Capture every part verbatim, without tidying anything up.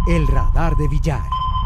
El radar de Villar.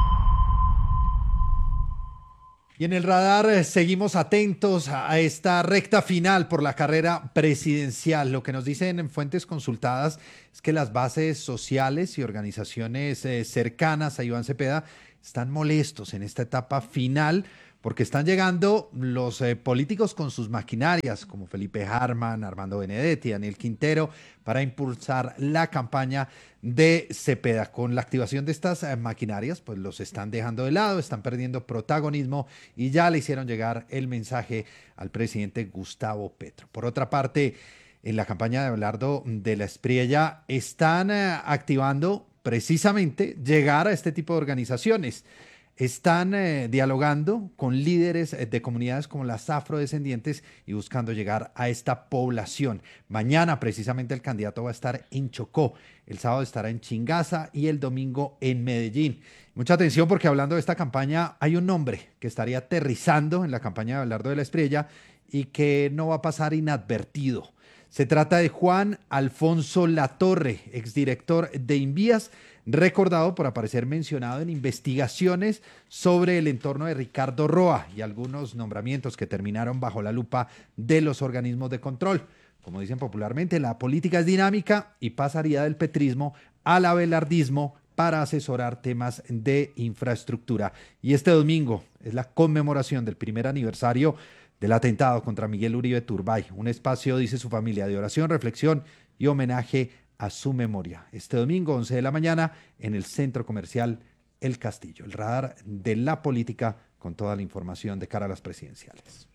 Y en el radar eh, seguimos atentos a esta recta final por la carrera presidencial. Lo que nos dicen en fuentes consultadas es que las bases sociales y organizaciones eh, cercanas a Iván Cepeda están molestos en esta etapa final porque están llegando los eh, políticos con sus maquinarias, como Felipe Harman, Armando Benedetti, Daniel Quintero, para impulsar la campaña de Cepeda. Con la activación de estas eh, maquinarias, pues los están dejando de lado, están perdiendo protagonismo y ya le hicieron llegar el mensaje al presidente Gustavo Petro. Por otra parte, en la campaña de Abelardo de la Espriella están eh, activando precisamente llegar a este tipo de organizaciones. Están eh, dialogando con líderes eh, de comunidades como las afrodescendientes y buscando llegar a esta población. Mañana precisamente el candidato va a estar en Chocó, el sábado estará en Chingaza y el domingo en Medellín. Mucha atención porque hablando de esta campaña hay un nombre que estaría aterrizando en la campaña de Abelardo de la Espriella y que no va a pasar inadvertido. Se trata de Juan Alfonso Latorre, exdirector de Invías, recordado por aparecer mencionado en investigaciones sobre el entorno de Ricardo Roa y algunos nombramientos que terminaron bajo la lupa de los organismos de control. Como dicen popularmente, la política es dinámica y pasaría del petrismo al abelardismo para asesorar temas de infraestructura. Y este domingo es la conmemoración del primer aniversario del atentado contra Miguel Uribe Turbay, un espacio, dice su familia, de oración, reflexión y homenaje a su memoria. Este domingo, once de la mañana, en el Centro Comercial El Castillo. El radar de la política con toda la información de cara a las presidenciales.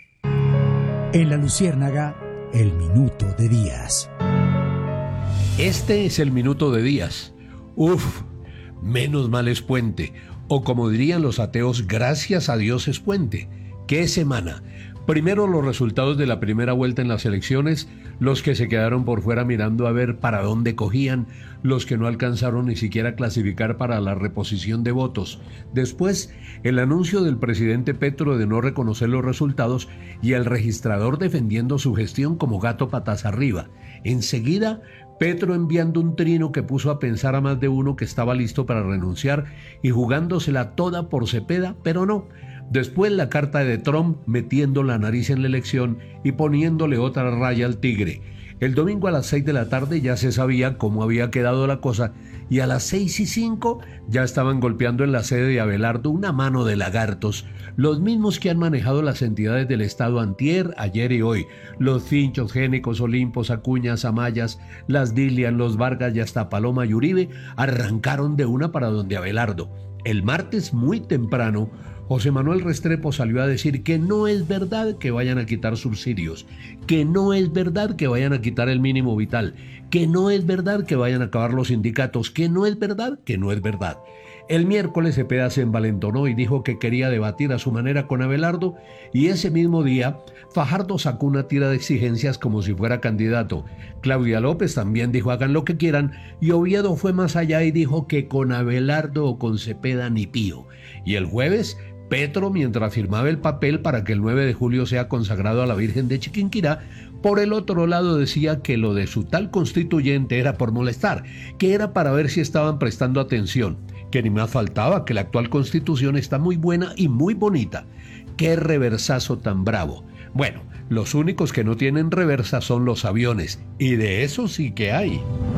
En la Luciérnaga, el minuto de Díaz. Este es el minuto de Díaz. Uf, menos mal es puente. O como dirían los ateos, gracias a Dios es puente. ¿Qué semana? Primero los resultados de la primera vuelta en las elecciones, los que se quedaron por fuera mirando a ver para dónde cogían, los que no alcanzaron ni siquiera a clasificar para la reposición de votos. Después, el anuncio del presidente Petro de no reconocer los resultados y el registrador defendiendo su gestión como gato patas arriba. Enseguida, Petro enviando un trino que puso a pensar a más de uno que estaba listo para renunciar y jugándosela toda por Cepeda, pero no. Después la carta de Trump metiendo la nariz en la elección y poniéndole otra raya al tigre. El domingo a las seis de la tarde ya se sabía cómo había quedado la cosa y a las seis y cinco ya estaban golpeando en la sede de Abelardo una mano de lagartos, los mismos que han manejado las entidades del Estado antier, ayer y hoy, los Finchos, Génicos, Olimpos, Acuñas, Amayas, las Dilian, los Vargas y hasta Paloma y Uribe arrancaron de una para donde Abelardo. El martes muy temprano, José Manuel Restrepo salió a decir que no es verdad que vayan a quitar subsidios, que no es verdad que vayan a quitar el mínimo vital, que no es verdad que vayan a acabar los sindicatos, que no es verdad, que no es verdad. El miércoles Cepeda se envalentonó y dijo que quería debatir a su manera con Abelardo y ese mismo día Fajardo sacó una tira de exigencias como si fuera candidato. Claudia López también dijo hagan lo que quieran y Oviedo fue más allá y dijo que con Abelardo o con Cepeda ni pío. Y el jueves Petro, mientras firmaba el papel para que el nueve de julio sea consagrado a la Virgen de Chiquinquirá, por el otro lado decía que lo de su tal constituyente era por molestar, que era para ver si estaban prestando atención, que ni más faltaba, que la actual constitución está muy buena y muy bonita. ¡Qué reversazo tan bravo! Bueno, los únicos que no tienen reversa son los aviones, y de eso sí que hay.